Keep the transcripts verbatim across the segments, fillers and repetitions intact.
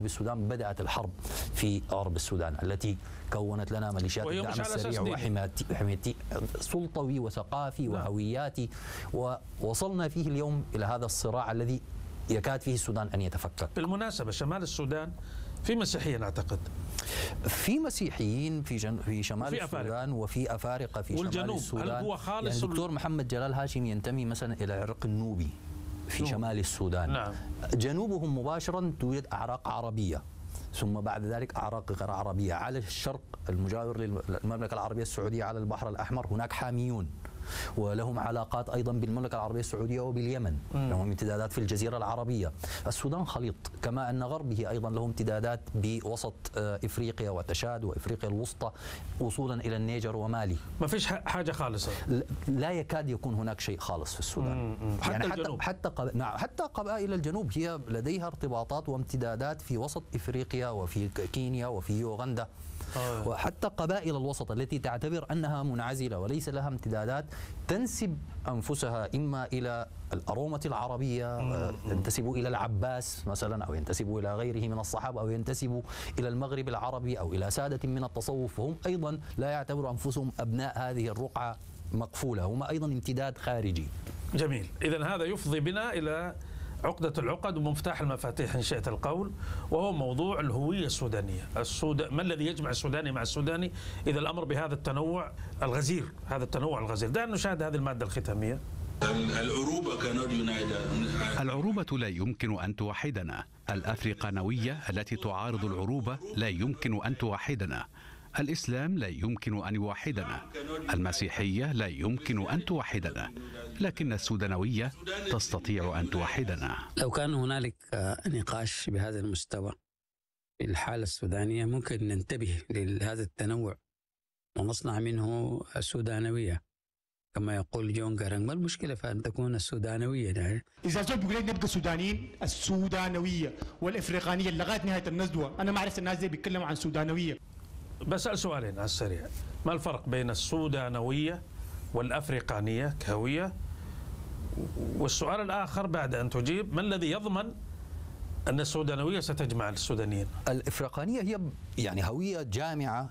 بالسودان بدأت الحرب في غرب السودان التي كونت لنا ميليشيات الدعم السريع وحمايتي سلطوي وثقافي وهوياتي، ووصلنا فيه اليوم إلى هذا الصراع الذي يكاد فيه السودان أن يتفكك. بالمناسبة شمال السودان في مسيحيين أعتقد، في مسيحيين في جن... في شمال وفي السودان أفارقة. وفي أفارقة في والجنوب. شمال السودان. هل هو خالص يعني الدكتور محمد جلال هاشم ينتمي مثلا إلى العرق النوبي في شمال السودان. نعم. جنوبهم مباشرا توجد أعراق عربية، ثم بعد ذلك أعراق غير عربية. على الشرق المجاور للمملكة العربية السعودية على البحر الأحمر هناك حاميون، ولهم علاقات أيضا بالمملكة العربية السعودية وباليمن، لهم امتدادات في الجزيرة العربية. السودان خليط، كما أن غربه أيضا له امتدادات بوسط إفريقيا وتشاد وإفريقيا الوسطى وصولا إلى النيجر ومالي. ما فيش حاجة خالصة، لا يكاد يكون هناك شيء خالص في السودان. حتى يعني الجنوب. حتى حتى, نعم حتى قبائل الجنوب هي لديها ارتباطات وامتدادات في وسط إفريقيا وفي كينيا وفي يوغندا. آه. وحتى قبائل الوسط التي تعتبر أنها منعزلة وليس لها امتدادات تنسب أنفسها إما إلى الأرومة العربية، ينتسبوا إلى العباس مثلا، أو ينتسبوا إلى غيره من الصحابة، أو ينتسبوا إلى المغرب العربي أو إلى سادة من التصوف، وهم أيضا لا يعتبروا أنفسهم أبناء هذه الرقعة مقفولة، هم أيضا امتداد خارجي. جميل. إذن هذا يفضي بنا إلى عقدة العقد ومفتاح المفاتيح إن شئت القول، وهو موضوع الهوية السودانية. السود... ما الذي يجمع السوداني مع السوداني إذا الأمر بهذا التنوع الغزير، هذا التنوع الغزير. دعنا نشاهد هذه المادة الختامية. العروبة العروبة لا يمكن أن توحدنا، الأفريقانوية التي تعارض العروبة لا يمكن أن توحدنا، الإسلام لا يمكن أن يوحدنا، المسيحية لا يمكن أن توحدنا، لكن السودانوية تستطيع أن توحدنا. لو كان هنالك نقاش بهذا المستوى في الحالة السودانية ممكن ننتبه لهذا التنوع ونصنع منه السودانوية كما يقول جون جارانج. ما المشكلة في أن تكون السودانوية ده؟ إذا زول بيقول نبقى سودانيين، السودانوية والإفريقانية لغاية نهاية النزوة، أنا ما عرفت الناس دي بيتكلموا عن سودانوية. بسأل سؤالين على السريع، ما الفرق بين السودانوية والأفريقانية كهوية؟ والسؤال الآخر بعد أن تجيب، ما الذي يضمن أن السودانوية ستجمع السودانيين؟ الإفريقانية هي يعني هوية جامعة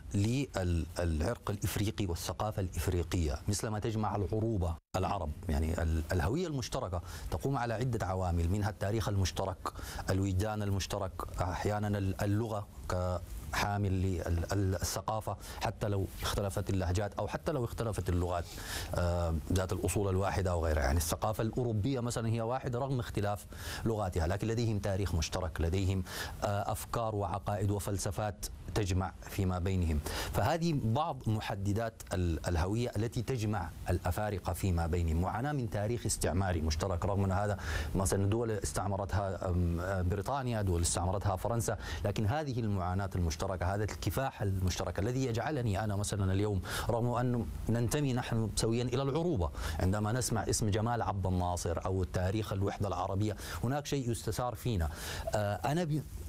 للعرق الإفريقي والثقافة الإفريقية، مثل ما تجمع العروبة العرب. يعني الهوية المشتركة تقوم على عدة عوامل، منها التاريخ المشترك، الوجدان المشترك، أحيانا اللغة كحامل للثقافة حتى لو اختلفت اللهجات أو حتى لو اختلفت اللغات ذات الأصول الواحدة أو غيرها. يعني الثقافة الأوروبية مثلا هي واحدة رغم اختلاف لغاتها، لكن لديهم تاريخ مشترك، لديهم أفكار وعقائد وفلسفات تجمع فيما بينهم. فهذه بعض محددات الهوية التي تجمع الأفارقة فيما بينهم. معاناة من تاريخ استعماري مشترك، رغم أن هذا مثلا دول استعمرتها بريطانيا، دول استعمرتها فرنسا، لكن هذه المعاناة المشتركة، هذا الكفاح المشترك الذي يجعلني أنا مثلا اليوم رغم أن ننتمي نحن سويا إلى العروبة، عندما نسمع اسم جمال عبد الناصر أو تاريخ الوحدة العربية هناك شيء يستثار فينا. أنا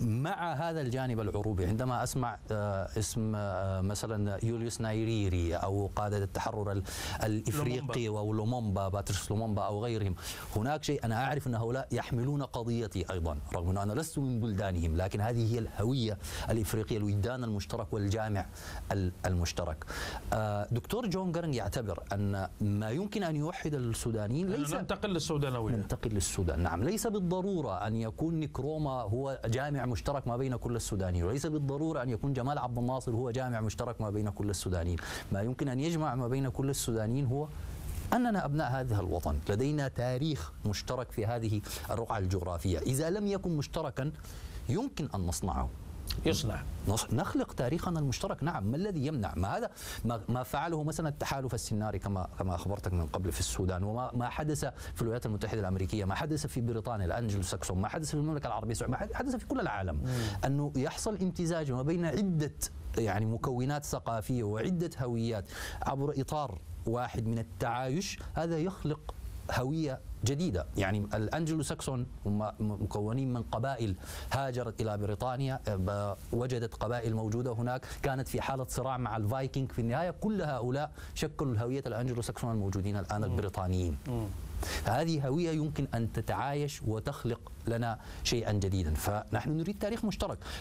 مع هذا الجانب العروبي عندما أسمع اسم مثلا يوليوس نايريري أو قادة التحرر الإفريقي أو لومومبا، باتريس لومومبا أو غيرهم، هناك شيء أنا أعرف أن هؤلاء يحملون قضيتي أيضا رغم أن أنا لست من بلدانهم، لكن هذه هي الهوية الإفريقية، الوجدان المشترك والجامع المشترك. دكتور جون جارانج يعتبر أن ما يمكن أن يوحد السودانيين ليس ننتقل للسودانوية، ننتقل للسودان. نعم، ليس بالضرورة أن يكون نكروما هو جامع مشترك ما بين كل السودانيين، وليس بالضرورة أن يكون جمال عبد الناصر هو جامع مشترك ما بين كل السودانيين. ما يمكن أن يجمع ما بين كل السودانيين هو أننا أبناء هذا الوطن، لدينا تاريخ مشترك في هذه الرقعة الجغرافية. إذا لم يكن مشتركا يمكن أن نصنعه، يصنع نخلق تاريخنا المشترك. نعم، ما الذي يمنع؟ ما هذا ما فعله مثلا التحالف السناري كما كما اخبرتك من قبل في السودان، وما ما حدث في الولايات المتحده الامريكيه، ما حدث في بريطانيا الانجلو ساكسون، ما حدث في المملكه العربيه السعوديه، ما حدث في كل العالم. مم. انه يحصل امتزاج ما بين عده يعني مكونات ثقافيه وعده هويات عبر اطار واحد من التعايش، هذا يخلق هوية جديدة. يعني الأنجلو ساكسون هم مكونين من قبائل هاجرت إلى بريطانيا، وجدت قبائل موجودة هناك كانت في حالة صراع مع الفايكنج، في النهاية كل هؤلاء شكلوا الهوية الأنجلو ساكسون الموجودين الآن البريطانيين. هذه هوية يمكن أن تتعايش وتخلق لنا شيئا جديدا. فنحن نريد تاريخ مشترك،